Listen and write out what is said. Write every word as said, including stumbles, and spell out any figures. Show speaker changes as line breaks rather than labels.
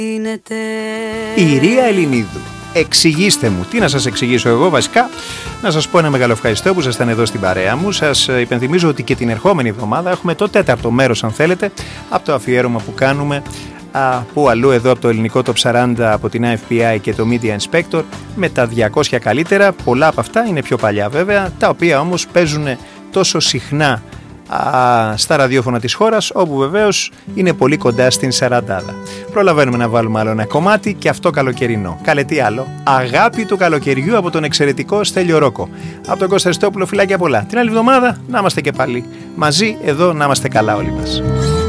Η Ρία Ελληνίδου. Εξηγήστε μου. Τι να σας εξηγήσω εγώ βασικά? Να σας πω ένα μεγάλο ευχαριστώ που ήσασταν εδώ στην παρέα μου. Σας υπενθυμίζω ότι και την ερχόμενη εβδομάδα έχουμε το τέταρτο μέρος, αν θέλετε, από το αφιέρωμα που κάνουμε από αλλού εδώ από το ελληνικό Top σαράντα, από την Εφ Μπι Άι και το Media Inspector, με τα διακόσια καλύτερα. Πολλά από αυτά είναι πιο παλιά βέβαια, τα οποία όμως παίζουν τόσο συχνά α, στα ραδιόφωνα της χώρας, όπου βεβαίως είναι πολύ κοντά στην σαραντάδα. Προλαβαίνουμε να βάλουμε άλλο ένα κομμάτι, και αυτό καλοκαιρινό. Καλέ τι άλλο? Αγάπη του καλοκαιριού από τον εξαιρετικό Στέλιο Ρόκο. Από τον Κώστα Αριστόπουλο, φιλάκια πολλά. Την άλλη εβδομάδα να είμαστε και πάλι μαζί εδώ, να είμαστε καλά όλοι μας.